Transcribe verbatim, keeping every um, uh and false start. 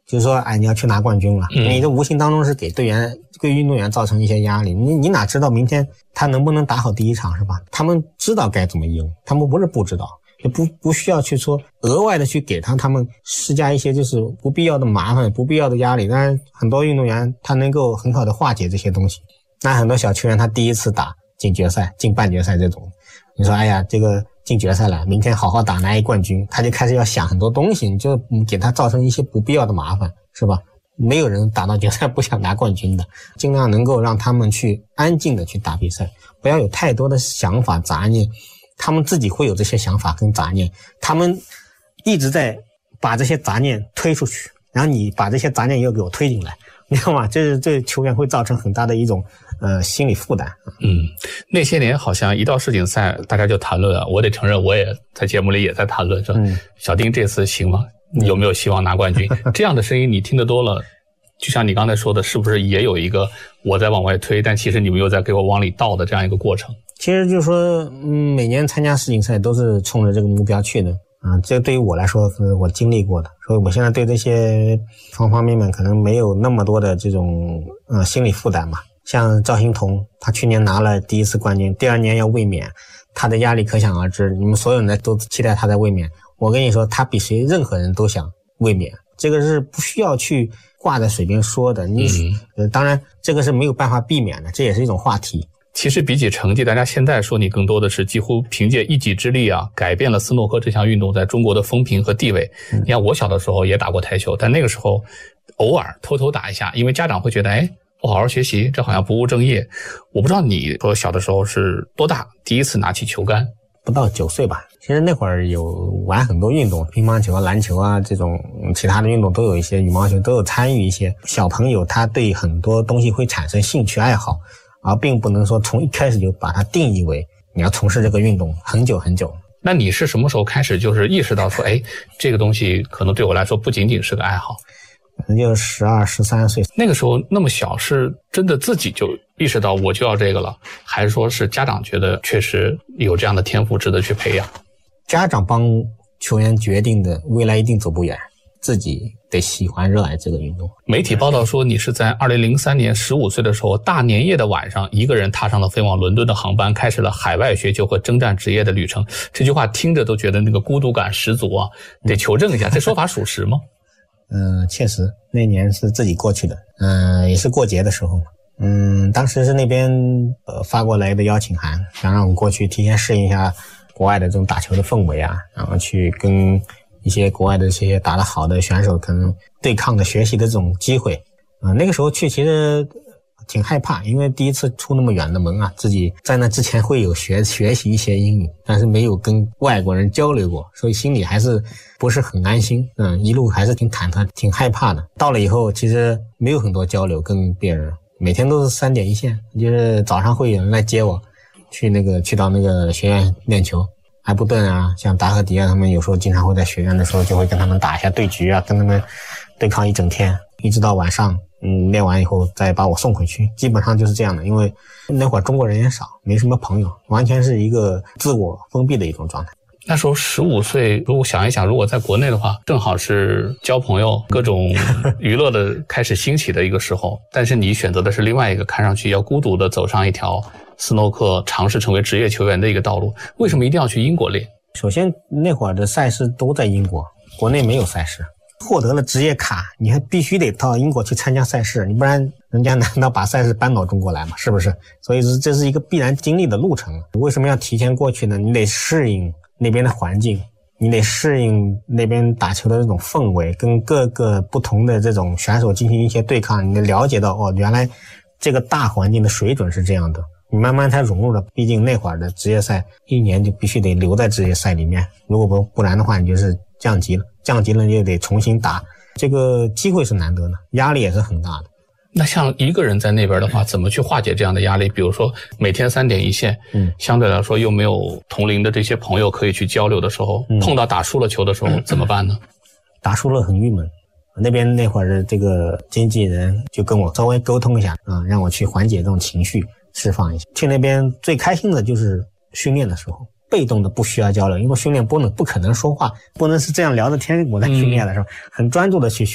就是说，哎，你要去拿冠军了，嗯、你这无形当中是给队员、给运动员造成一些压力。你你哪知道明天他能不能打好第一场是吧？他们知道该怎么赢，他们不是不知道，也不不需要去说额外的去给他他们施加一些就是不必要的麻烦、不必要的压力。当然，很多运动员他能够很好的化解这些东西。那很多小球员他第一次打进决赛、进半决赛这种，你说，哎呀，这个。进决赛了，明天好好打拿一冠军，他就开始要想很多东西，你就给他造成一些不必要的麻烦，是吧？没有人打到决赛不想拿冠军的，尽量能够让他们去安静的去打比赛，不要有太多的想法杂念，他们自己会有这些想法跟杂念，他们一直在把这些杂念推出去，然后你把这些杂念又给我推进来，你知道吗？这是对球员会造成很大的一种呃心理负担。 嗯，那些年好像一到世锦赛大家就谈论了，我得承认我也在节目里也在谈论说、嗯、小丁这次行吗？有没有希望拿冠军？这样的声音你听得多了，就像你刚才说的，是不是也有一个我在往外推，但其实你们又在给我往里倒的这样一个过程？ 其实就是说，嗯，每年参加世锦赛都是冲着这个目标去的。啊，这个对于我来说是我经历过的，所以我现在对这些方方面面可能没有那么多的这种呃心理负担吧。像赵欣彤，他去年拿了第一次冠军，第二年要卫冕，他的压力可想而知。你们所有人都期待他在卫冕，我跟你说，他比谁任何人都想卫冕，这个是不需要去挂在水边说的。你、嗯、呃，当然这个是没有办法避免的，这也是一种话题。 其实比起成绩，大家现在说你更多的是几乎凭借一己之力啊，改变了斯诺克这项运动在中国的风评和地位。嗯、你看我小的时候也打过台球，但那个时候偶尔偷偷打一下，因为家长会觉得，哎，不好好学习，这好像不务正业。我不知道你说小的时候是多大第一次拿起球杆？ 不到九岁吧。其实那会儿有玩很多运动，乒乓球啊、篮球啊这种其他的运动都有一些，羽毛球都有参与一些。小朋友他对很多东西会产生兴趣爱好。而并不能说从一开始就把它定义为你要从事这个运动很久很久。 那你是什么时候开始就是意识到说，哎，这个东西可能对我来说不仅仅是个爱好？ 可能就十二、十三岁。 那个时候那么小，是真的自己就意识到我就要这个了，还是说是家长觉得确实有这样的天赋值得去培养？ 家长帮球员决定的，未来一定走不远，自己得喜欢热爱这个运动。 媒体报道说你是在二零零三年十五岁的时候，大年夜的晚上，一个人踏上了飞往伦敦的航班，开始了海外学球和征战职业的旅程。这句话听着都觉得那个孤独感十足啊，得求证一下，这说法属实吗？ 嗯、呃，确实，那年是自己过去的，嗯、呃，也是过节的时候。嗯，当时是那边呃发过来的邀请函，想让我过去提前适应一下国外的这种打球的氛围啊，然后去跟一些国外的这些打得好的选手可能对抗的学习的这种机会啊、呃，那个时候去其实挺害怕，因为第一次出那么远的门啊，自己在那之前会有学学习一些英语，但是没有跟外国人交流过，所以心里还是不是很安心，嗯，一路还是挺忐忑、挺害怕的。到了以后，其实没有很多交流，跟别人每天都是三点一线，就是早上会有人来接我，去那个去到那个学院练球。埃布顿啊，像达赫迪啊，他们有时候经常会在学院的时候就会跟他们打一下对局啊，跟他们对抗一整天，一直到晚上，嗯，练完以后再把我送回去，基本上就是这样的。因为那会儿中国人也少，没什么朋友，完全是一个自我封闭的一种状态。 那时候十五岁，如果想一想，如果在国内的话，正好是交朋友、各种娱乐的开始兴起的一个时候。但是你选择的是另外一个看上去要孤独的走上一条斯诺克尝试成为职业球员的一个道路。为什么一定要去英国练？ 首先那会儿的赛事都在英国，国内没有赛事。获得了职业卡，你还必须得到英国去参加赛事，你不然人家难道把赛事搬到中国来吗？是不是？所以这是一个必然经历的路程。为什么要提前过去呢？你得适应那边的环境，你得适应那边打球的这种氛围，跟各个不同的这种选手进行一些对抗，你得了解到哦，原来这个大环境的水准是这样的，你慢慢才融入了。毕竟那会儿的职业赛一年就必须得留在职业赛里面，如果不不然的话你就是降级了，降级了你就得重新打，这个机会是难得的，压力也是很大的。 那像一个人在那边的话，怎么去化解这样的压力？比如说每天三点一线，嗯，相对来说又没有同龄的这些朋友可以去交流的时候，嗯、碰到打输了球的时候、嗯、怎么办呢？ 打输了很郁闷，那边那会儿的这个经纪人就跟我稍微沟通一下啊、嗯，让我去缓解这种情绪，释放一下。去那边最开心的就是训练的时候。被动的不需要交流，因为训练不能不可能说话，不能是这样聊着天。我在训练的时候、嗯、很专注的去训